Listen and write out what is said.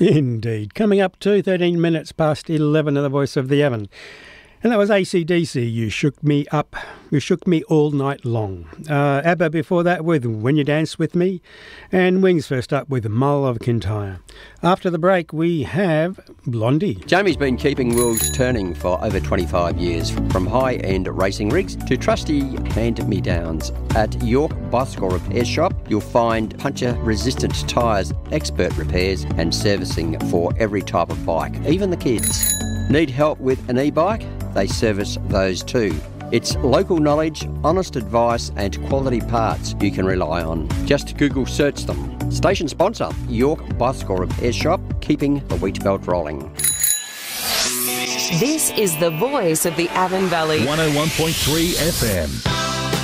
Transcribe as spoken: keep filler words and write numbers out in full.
Indeed. Coming up to thirteen minutes past eleven of the Voice of the Avon. And that was A C D C, You Shook Me Up. You Shook Me All Night Long. Uh, ABBA before that with When You Dance With Me. And Wings first up with Mull of Kintyre. After the break, we have Blondie. Jamie's been keeping wheels turning for over twenty-five years, from high-end racing rigs to trusty hand-me-downs. At York Bicycle Repair Shop, you'll find puncture-resistant tyres, expert repairs and servicing for every type of bike, even the kids. Need help with an e-bike? They service those too. It's local knowledge, honest advice and quality parts you can rely on. Just Google search them. Station sponsor, York Bicycle Repair Shop, keeping the wheat belt rolling. This is the voice of the Avon Valley. one oh one point three F M.